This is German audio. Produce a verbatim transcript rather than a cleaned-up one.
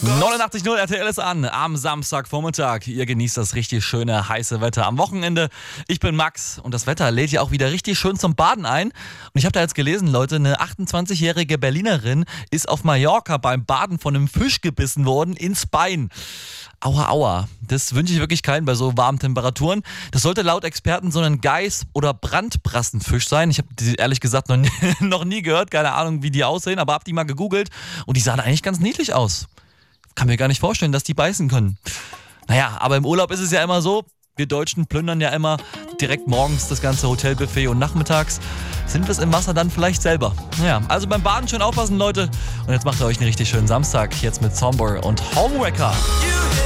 neunundachtzig Komma null R T L ist an am Samstagvormittag. Ihr genießt das richtig schöne, heiße Wetter am Wochenende. Ich bin Max und das Wetter lädt ja auch wieder richtig schön zum Baden ein. Und ich habe da jetzt gelesen, Leute, eine achtundzwanzigjährige Berlinerin ist auf Mallorca beim Baden von einem Fisch gebissen worden ins Bein. Aua, aua. Das wünsche ich wirklich keinen bei so warmen Temperaturen. Das sollte laut Experten so ein Geiß- oder Brandbrassenfisch sein. Ich habe die ehrlich gesagt noch nie, noch nie gehört. Keine Ahnung, wie die aussehen, aber habe die mal gegoogelt. Und die sahen eigentlich ganz niedlich aus. Kann mir gar nicht vorstellen, dass die beißen können. Naja, aber im Urlaub ist es ja immer so, wir Deutschen plündern ja immer direkt morgens das ganze Hotelbuffet und nachmittags sind wir es im Wasser dann vielleicht selber. Naja, also beim Baden schön aufpassen, Leute. Und jetzt macht ihr euch einen richtig schönen Samstag. Jetzt mit Sombor und Homewrecker.